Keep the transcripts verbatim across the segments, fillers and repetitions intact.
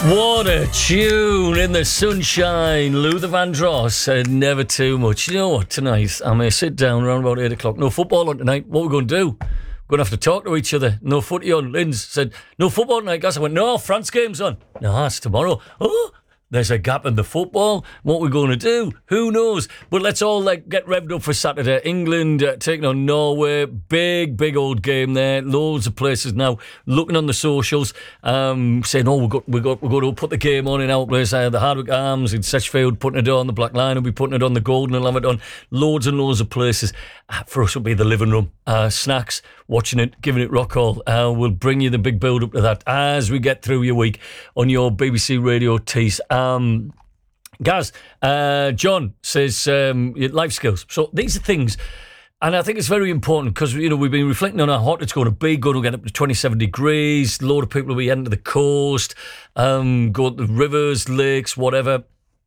What a tune in the sunshine. Luther Vandross said never too much. You know what, tonight I may sit down around about eight o'clock. No football on tonight. What are we going to do? We're going to have to talk to each other. No footy on. Linz said, no football tonight, guys. I went, no, France game's on. No, it's tomorrow. Oh, there's a gap in the football. What we're going to do, who knows? But let's all like get revved up for Saturday. England uh, taking on Norway. Big, big old game there. Loads of places now looking on the socials, um, saying, "Oh, we got, we got, we're going to put the game on in our place." Uh, the Hardwick Arms in Setchfield putting it on. The Black Lion will be putting it on. The Golden will have it on. Loads and loads of places. Uh, for us, it'll be the living room. Uh, snacks, watching it, giving it rock all. Uh, we'll bring you the big build up to that as we get through your week on your B B C Radio Tees. Um, Gaz, uh, John says um, life skills. So these are things, and I think it's very important because, you know, we've been reflecting on how hot it's going to be. Going to get up to twenty-seven degrees. A load of people will be heading to the coast, um, go to the rivers, lakes, whatever.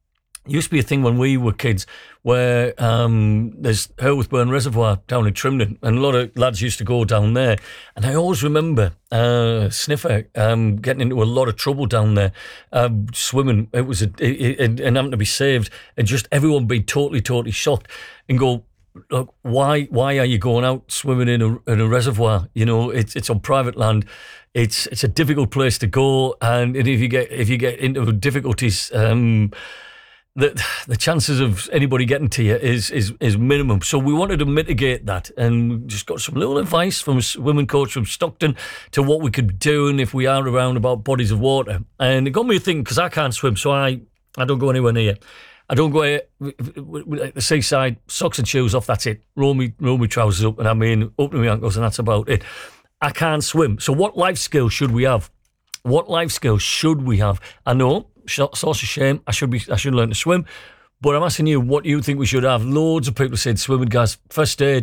It used to be a thing when we were kids where um, there's Herwithburn Reservoir down in Trimden, and a lot of lads used to go down there. And I always remember uh, Sniffer um, getting into a lot of trouble down there, um, swimming. It was a, it, it, and having to be saved, and just everyone being totally, totally shocked and go, look, why why are you going out swimming in a, in a reservoir? You know, it's it's on private land. It's it's a difficult place to go, and if you get if you get into difficulties. Um, The, the chances of anybody getting to you is, is is minimum. So we wanted to mitigate that, and we just got some little advice from a women coach from Stockton to what we could be doing if we are around about bodies of water. And it got me thinking, because I can't swim, so I, I don't go anywhere near. I don't go at the seaside, socks and shoes off, that's it. Roll me, roll me trousers up, and I mean, open my ankles, and that's about it. I can't swim. So what life skills should we have? What life skills should we have? I know, source of shame, I should be, I should learn to swim, but I'm asking you, what do you think we should have? Loads of people said swimming, guys, first aid.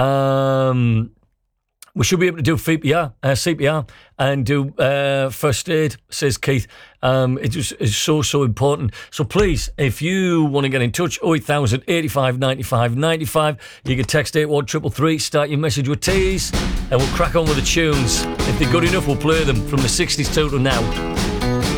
Um, we should be able to do C P R, uh, C P R and do uh, first aid, says Keith. Um, it just is so, so important. So please, if you want to get in touch, oh eight thousand, eighty-five, ninety-five, ninety-five, you can text eight one three three, start your message with Tees, and we'll crack on with the tunes. If they're good enough, we'll play them from the sixties till to now.